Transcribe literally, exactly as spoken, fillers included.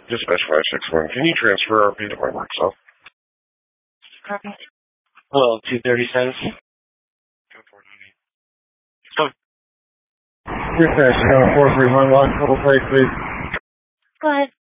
Dispatch five six one. Can you transfer R P to my work cell? Copy. Well, two thirty-seven. Dispatch four three one one. Total place, please. Go ahead.